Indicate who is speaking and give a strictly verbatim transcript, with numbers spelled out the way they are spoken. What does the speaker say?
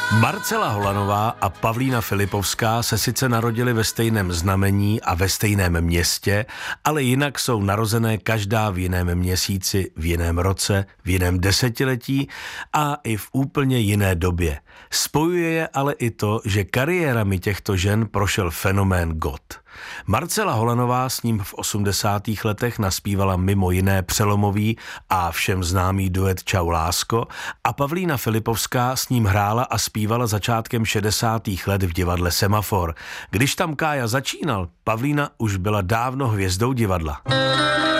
Speaker 1: Marcela Holanová a Pavlína Filipovská se sice narodili ve stejném znamení a ve stejném městě, ale jinak jsou narozené každá v jiném měsíci, v jiném roce, v jiném desetiletí a i v úplně jiné době. Spojuje je ale i to, že kariérami těchto žen prošel fenomén God. Marcela Holanová s ním v osmdesátých letech naspívala mimo jiné přelomový a všem známý duet Čau lásko a Pavlína Filipovská s ním hrála a zpívala začátkem šedesátých let v divadle Semafor. Když tam Kája začínal, Pavlína už byla dávno hvězdou divadla.